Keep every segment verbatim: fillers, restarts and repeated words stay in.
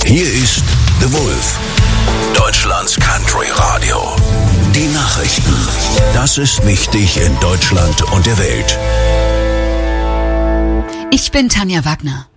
Hier ist The Wolf, Deutschlands Country Radio. Die Nachrichten. Das ist wichtig in Deutschland und der Welt. Ich bin Tanja Wagner.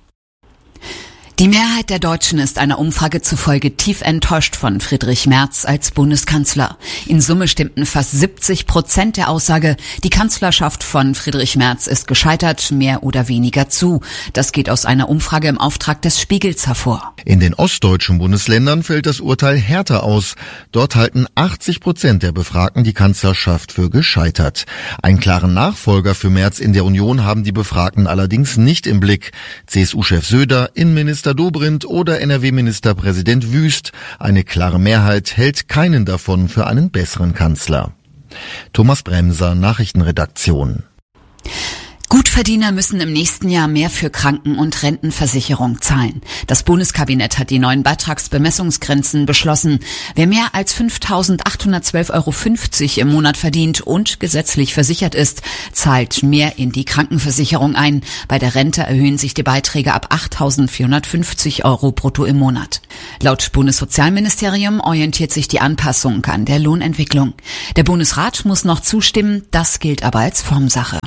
Die Mehrheit der Deutschen ist einer Umfrage zufolge tief enttäuscht von Friedrich Merz als Bundeskanzler. In Summe stimmten fast siebzig Prozent der Aussage, die Kanzlerschaft von Friedrich Merz ist gescheitert, mehr oder weniger zu. Das geht aus einer Umfrage im Auftrag des Spiegels hervor. In den ostdeutschen Bundesländern fällt das Urteil härter aus. Dort halten achtzig Prozent der Befragten die Kanzlerschaft für gescheitert. Einen klaren Nachfolger für Merz in der Union haben die Befragten allerdings nicht im Blick. C S U-Chef Söder, Innenminister Dobrindt oder N R W-Ministerpräsident Wüst. Eine klare Mehrheit hält keinen davon für einen besseren Kanzler. Thomas Bremser, Nachrichtenredaktion. Gutverdiener müssen im nächsten Jahr mehr für Kranken- und Rentenversicherung zahlen. Das Bundeskabinett hat die neuen Beitragsbemessungsgrenzen beschlossen. Wer mehr als fünftausendachthundertzwölf Euro fünfzig im Monat verdient und gesetzlich versichert ist, zahlt mehr in die Krankenversicherung ein. Bei der Rente erhöhen sich die Beiträge ab achttausendvierhundertfünfzig Euro brutto im Monat. Laut Bundessozialministerium orientiert sich die Anpassung an der Lohnentwicklung. Der Bundesrat muss noch zustimmen, das gilt aber als Formsache.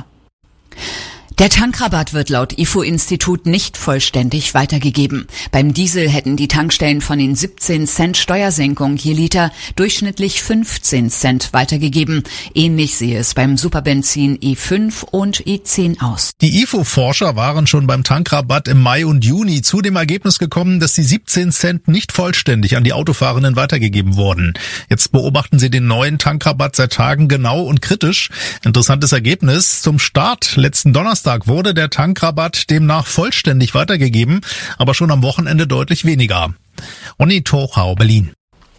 Der Tankrabatt wird laut I F O-Institut nicht vollständig weitergegeben. Beim Diesel hätten die Tankstellen von den siebzehn Cent Steuersenkung je Liter durchschnittlich fünfzehn Cent weitergegeben. Ähnlich sehe es beim Superbenzin E fünf und E zehn aus. Die I F O-Forscher waren schon beim Tankrabatt im Mai und Juni zu dem Ergebnis gekommen, dass die siebzehn Cent nicht vollständig an die Autofahrenden weitergegeben wurden. Jetzt beobachten sie den neuen Tankrabatt seit Tagen genau und kritisch. Interessantes Ergebnis. Zum Start letzten Donnerstag wurde der Tankrabatt demnach vollständig weitergegeben, aber schon am Wochenende deutlich weniger. Onni Tochau, Berlin.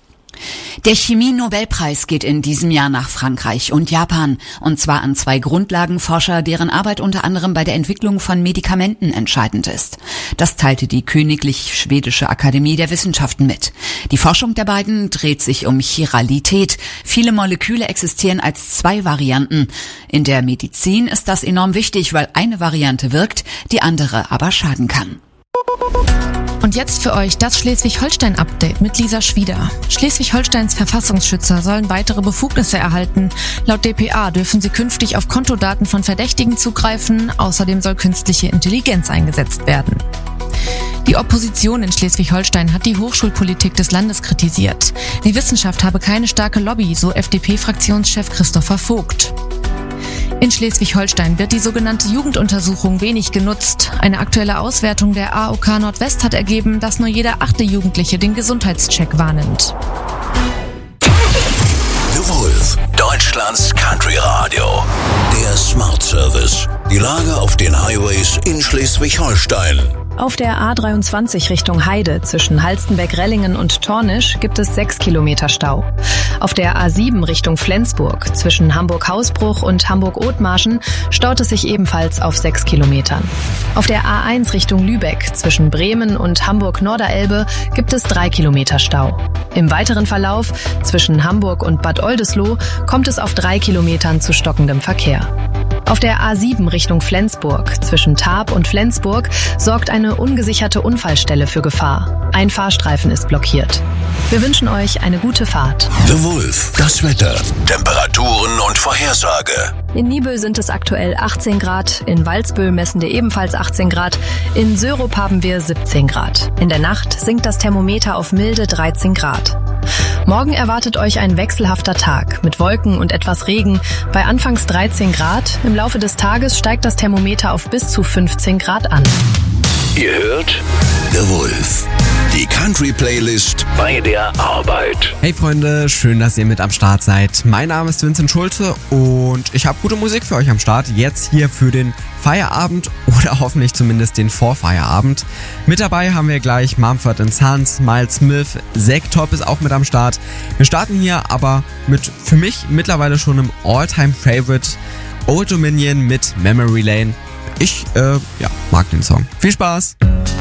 Der Chemie-Nobelpreis geht in diesem Jahr nach Frankreich und Japan, und zwar an zwei Grundlagenforscher, deren Arbeit unter anderem bei der Entwicklung von Medikamenten entscheidend ist. Das teilte die Königlich Schwedische Akademie der Wissenschaften mit. Die Forschung der beiden dreht sich um Chiralität. Viele Moleküle existieren als zwei Varianten. In der Medizin ist das enorm wichtig, weil eine Variante wirkt, die andere aber schaden kann. Und jetzt für euch das Schleswig-Holstein-Update mit Lisa Schwieder. Schleswig-Holsteins Verfassungsschützer sollen weitere Befugnisse erhalten. Laut D P A dürfen sie künftig auf Kontodaten von Verdächtigen zugreifen. Außerdem soll künstliche Intelligenz eingesetzt werden. Die Opposition in Schleswig-Holstein hat die Hochschulpolitik des Landes kritisiert. Die Wissenschaft habe keine starke Lobby, so F D P-Fraktionschef Christopher Vogt. In Schleswig-Holstein wird die sogenannte Jugenduntersuchung wenig genutzt. Eine aktuelle Auswertung der A O K Nordwest hat ergeben, dass nur jeder achte Jugendliche den Gesundheitscheck wahrnimmt. The Wolf, Deutschlands Country Radio. Der Smart Service. Die Lage auf den Highways in Schleswig-Holstein. Auf der A dreiundzwanzig Richtung Heide zwischen Halstenberg-Rellingen und Tornisch gibt es sechs Kilometer Stau. Auf der A sieben Richtung Flensburg zwischen Hamburg-Hausbruch und Hamburg-Othmarschen staut es sich ebenfalls auf sechs Kilometern. Auf der A eins Richtung Lübeck zwischen Bremen und Hamburg-Norderelbe gibt es drei Kilometer Stau. Im weiteren Verlauf zwischen Hamburg und Bad Oldesloe kommt es auf drei Kilometern zu stockendem Verkehr. Auf der A sieben Richtung Flensburg zwischen Tarp und Flensburg sorgt eine ungesicherte Unfallstelle für Gefahr. Ein Fahrstreifen ist blockiert. Wir wünschen euch eine gute Fahrt. The Wolf, das Wetter, Temperaturen und Vorhersage. In Nibel sind es aktuell achtzehn Grad, in Walsbüll messen wir ebenfalls achtzehn Grad, in Sörup haben wir siebzehn Grad. In der Nacht sinkt das Thermometer auf milde dreizehn Grad. Morgen erwartet euch ein wechselhafter Tag mit Wolken und etwas Regen bei anfangs dreizehn Grad. Im Laufe des Tages steigt das Thermometer auf bis zu fünfzehn Grad an. Ihr hört The Wolf, die Country-Playlist bei der Arbeit. Hey Freunde, schön, dass ihr mit am Start seid. Mein Name ist Vincent Schulze und ich habe gute Musik für euch am Start. Jetzt hier für den Feierabend oder hoffentlich zumindest den Vorfeierabend. Mit dabei haben wir gleich Mumford and Sons, Miles Smith, Zack Top ist auch mit am Start. Wir starten hier aber mit für mich mittlerweile schon einem All-Time-Favorite Old Dominion mit Memory Lane. Ich, äh, ja, mag den Song. Viel Spaß!